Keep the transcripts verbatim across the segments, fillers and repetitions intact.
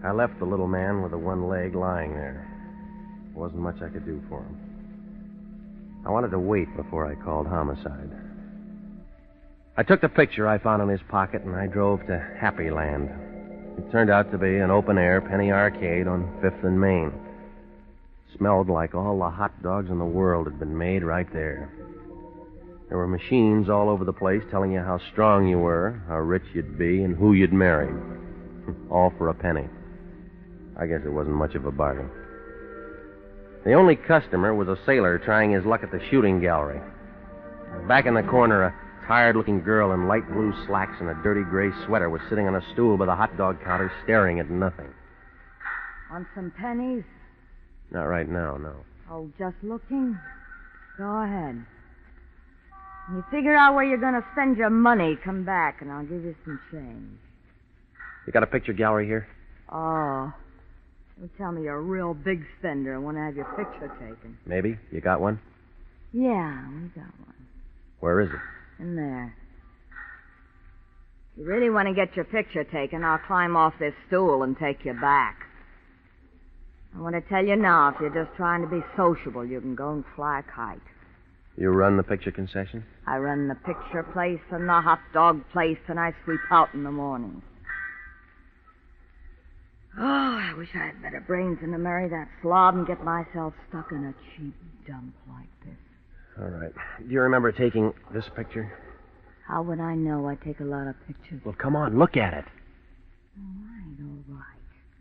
I left the little man with the one leg lying there. There wasn't much I could do for him. I wanted to wait before I called homicide. I took the picture I found in his pocket, and I drove to Happy Land. It turned out to be an open-air penny arcade on Fifth and Main. It smelled like all the hot dogs in the world had been made right there. There were machines all over the place telling you how strong you were, how rich you'd be, and who you'd marry. All for a penny. I guess it wasn't much of a bargain. The only customer was a sailor trying his luck at the shooting gallery. Back in the corner, a tired-looking girl in light blue slacks and a dirty gray sweater was sitting on a stool by the hot dog counter staring at nothing. Want some pennies? Not right now, no. Oh, just looking? Go ahead. When you figure out where you're going to spend your money, come back and I'll give you some change. You got a picture gallery here? Oh. You tell me you're a real big spender and want to have your picture taken. Maybe. You got one? Yeah, we got one. Where is it? In there. If you really want to get your picture taken, I'll climb off this stool and take you back. I want to tell you now, if you're just trying to be sociable, you can go and fly a kite. You run the picture concession? I run the picture place and the hot dog place, and I sweep out in the morning. Oh, I wish I had better brains than to marry that slob and get myself stuck in a cheap dump like this. All right. Do you remember taking this picture? How would I know? I take a lot of pictures. Well, come on, look at it. All right, all right.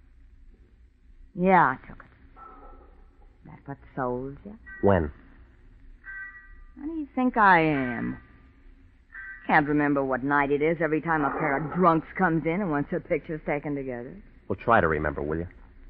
Yeah, I took it. That what sold you? When? How do you think I am? Can't remember what night it is every time a pair of drunks comes in and wants their pictures taken together. Well, try to remember, will you?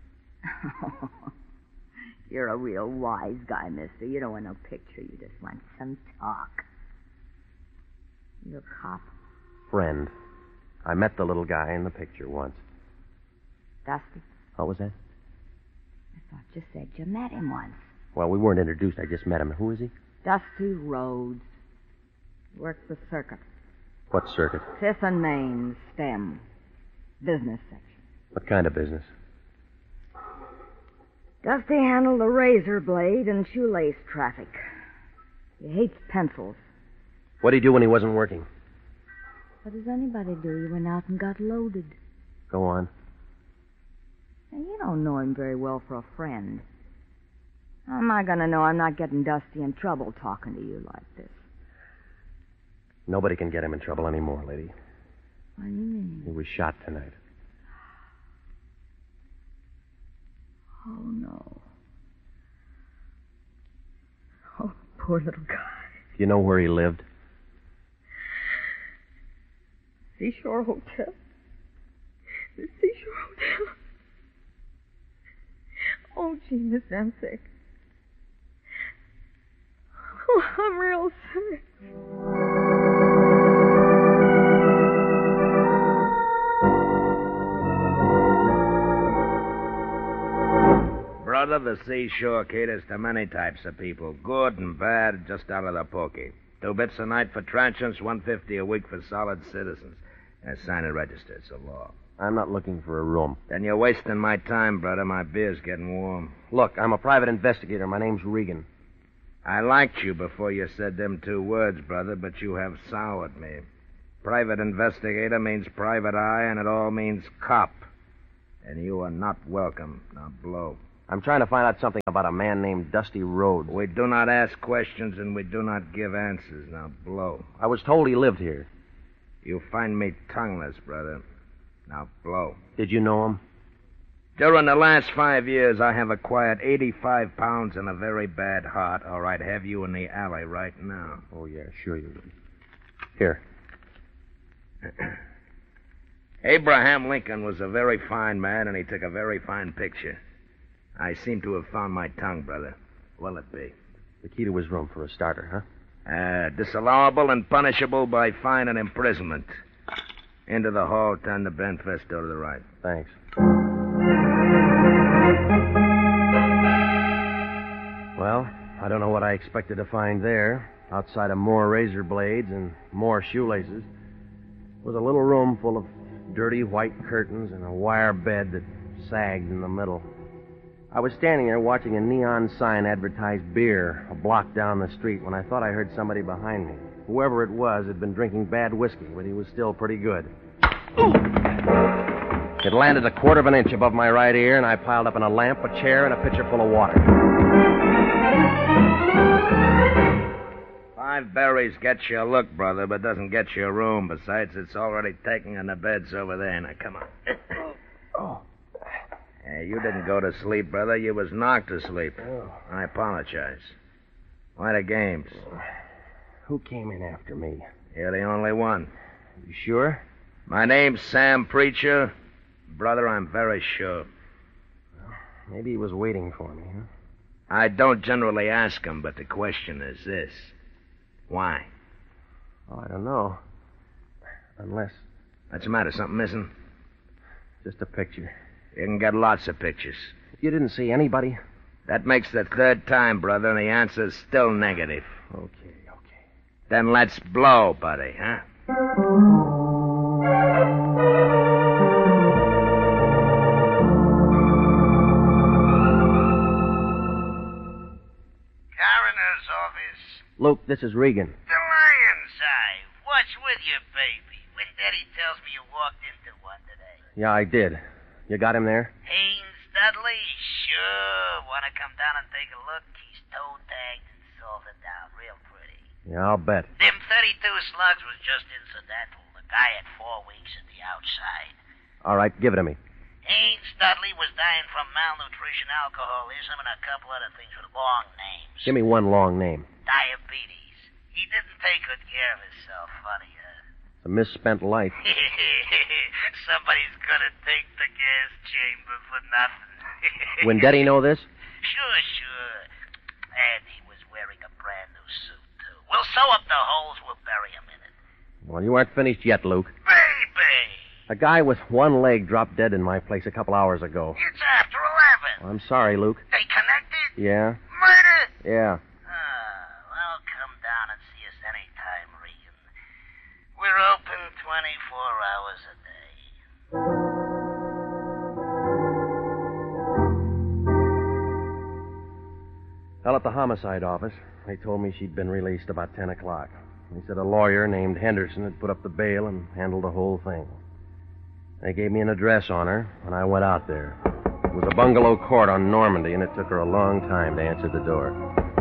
You're a real wise guy, mister. You don't want no picture. You just want some talk. You a cop? Friend. I met the little guy in the picture once. Dusty? What was that? I thought you said you met him once. Well, we weren't introduced. I just met him. Who is he? Dusty Rhodes. Works the circuit. What circuit? Fifth and Main, STEM. Business section. What kind of business? Dusty handled the razor blade and shoelace traffic. He hates pencils. What did he do when he wasn't working? What does anybody do? He went out and got loaded. Go on. Now, you don't know him very well for a friend. How am I going to know I'm not getting Dusty in trouble talking to you like this? Nobody can get him in trouble anymore, lady. What do you mean? He was shot tonight. Oh, no. Oh, poor little guy. Do you know where he lived? Seashore Hotel. The Seashore Hotel. Oh, gee, Miss, I'm sick. Oh, I'm real sick. Brother, the seashore caters to many types of people, good and bad, just out of the pokey. Two bits a night for transients, one fifty a week for solid citizens. And sign and register, it's a law. I'm not looking for a room. Then you're wasting my time, brother. My beer's getting warm. Look, I'm a private investigator. My name's Regan. I liked you before you said them two words, brother, but you have soured me. Private investigator means private eye, and it all means cop. And you are not welcome. Now blow. I'm trying to find out something about a man named Dusty Rhodes. We do not ask questions, and we do not give answers. Now blow. I was told he lived here. You find me tongueless, brother. Now blow. Did you know him? During the last five years, I have acquired eighty-five pounds and a very bad heart, or I'd have you in the alley right now. Oh, yeah, sure you would. Here. Abraham Lincoln was a very fine man, and he took a very fine picture. I seem to have found my tongue, brother. Will it be? The key to his room for a starter, huh? Uh, disallowable and punishable by fine and imprisonment. Into the hall, turn the Benfest door to the right. Thanks. Well, I don't know what I expected to find there. Outside of more razor blades and more shoelaces was a little room full of dirty white curtains and a wire bed that sagged in the middle. I was standing there watching a neon sign advertise beer a block down the street when I thought I heard somebody behind me. Whoever it was had been drinking bad whiskey, but he was still pretty good. It landed a quarter of an inch above my right ear, and I piled up in a lamp, a chair, and a pitcher full of water. Five berries gets you a look, brother, but doesn't get you a room. Besides, it's already taken in the beds over there. Now, come on. Oh. Hey, you didn't go to sleep, brother. You was knocked asleep. Oh. I apologize. Why the games? Who came in after me? You're the only one. You sure? My name's Sam Preacher. Brother, I'm very sure. Well, maybe he was waiting for me, huh? I don't generally ask him, but the question is this. Why? Oh, I don't know. Unless... What's the matter? Something missing? Just a picture. You can get lots of pictures. You didn't see anybody? That makes the third time, brother, and the answer's still negative. Okay, okay. Then let's blow, buddy, huh? Coroner's office. Luke, this is Regan. The Lion's Eye. What's with you, baby? When Daddy tells me you walked into one today. Yeah, I did. You got him there? Haynes Dudley? Sure. Want to come down and take a look? He's toe-tagged and salted down real pretty. Yeah, I'll bet. Them thirty-two slugs was just incidental. The guy had four weeks at the outside. All right, give it to me. Haynes Dudley was dying from malnutrition, alcoholism, and a couple other things with long names. Give me one long name. Diabetes. He didn't take good care of himself, funny, huh? It's a misspent life. Somebody's gonna take the gas chamber for nothing. When Daddy know this? Sure, sure. And he was wearing a brand new suit, too. We'll sew up the holes. We'll bury him in it. Well, you aren't finished yet, Luke. Baby! A guy with one leg dropped dead in my place a couple hours ago. It's after eleven. Well, I'm sorry, Luke. They connected? Yeah? Murder? Yeah. Ah, well, come down and see us anytime, Regan. We're open twenty-four hours a day. Well, at the homicide office, they told me she'd been released about ten o'clock. They said a lawyer named Henderson had put up the bail and handled the whole thing. They gave me an address on her, and I went out there. It was a bungalow court on Normandy, and it took her a long time to answer the door.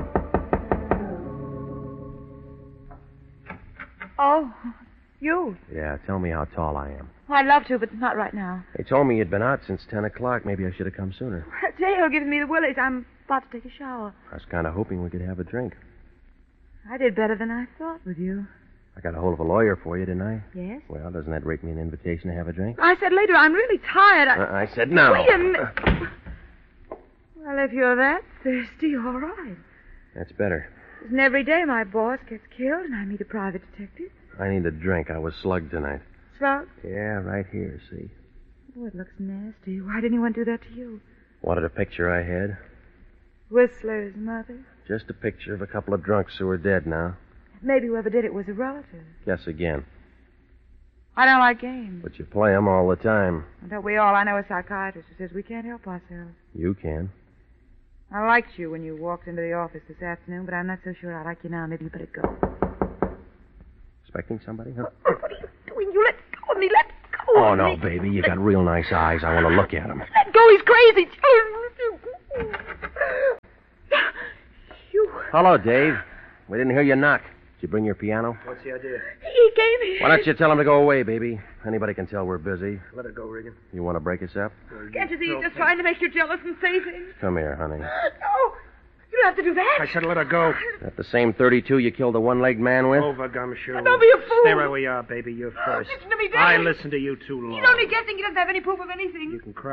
Oh, you. Yeah, tell me how tall I am. I'd love to, but not right now. They told me you'd been out since ten o'clock. Maybe I should have come sooner. Dale gives me the willies. I'm about to take a shower. I was kind of hoping we could have a drink. I did better than I thought with you. I got a hold of a lawyer for you, didn't I? Yes? Well, doesn't that rake me an invitation to have a drink? I said later, I'm really tired. I... Uh, I said no. Wait a minute. Well, if you're that thirsty, all right. That's better. Isn't every day my boss gets killed and I meet a private detective? I need a drink. I was slugged tonight. Slugged? Yeah, right here, see? Oh, it looks nasty. Why didn't anyone do that to you? Wanted a picture I had? Whistler's mother? Just a picture of a couple of drunks who are dead now. Maybe whoever did it was a relative. Guess again. I don't like games. But you play 'em all the time. Don't we all? I know a psychiatrist who says we can't help ourselves. You can. I liked you when you walked into the office this afternoon, but I'm not so sure I like you now. Maybe you better go. Expecting somebody, huh? What are you doing? You let go of me. Let go Oh, of no, me. baby. You got real nice eyes. I want to look at them. Let go. He's crazy. You. Hello, Dave. We didn't hear you knock. Did you bring your piano? What's the idea? He gave me. Why don't you tell him to go away, baby? Anybody can tell we're busy. Let it go, Regan. You want to break us up? Can't you see he's just trying to make you jealous and say things? Come here, honey. No. You don't have to do that. I said let her go. That the same thirty-two you killed the one-legged man with? Over, Gumshoe. Don't be a fool. Stay right where you are, baby. You're first. Listen to me, Daddy. I listened to you too long. He's only guessing. He doesn't have any proof of anything. You can cry.